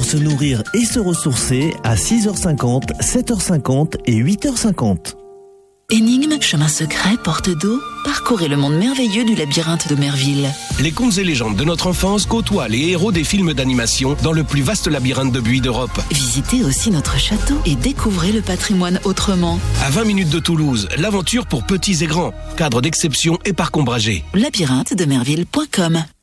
pour se nourrir et se ressourcer à 6h50, 7h50 et 8h50. Énigmes, chemins secrets, portes d'eau, parcourez le monde merveilleux du labyrinthe de Merville. Les contes et légendes de notre enfance côtoient les héros des films d'animation dans le plus vaste labyrinthe de buis d'Europe. Visitez aussi notre château et découvrez le patrimoine autrement. À 20 minutes de Toulouse, l'aventure pour petits et grands. Cadre d'exception et parc ombragé. Labyrinthe de Merville.com